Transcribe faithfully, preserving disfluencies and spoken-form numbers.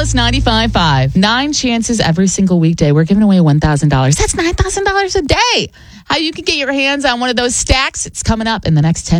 Plus ninety-five point five. Nine chances every single weekday. We're giving away one thousand dollars. That's nine thousand dollars a day. How you can get your hands on one of those stacks? It's coming up in the next ten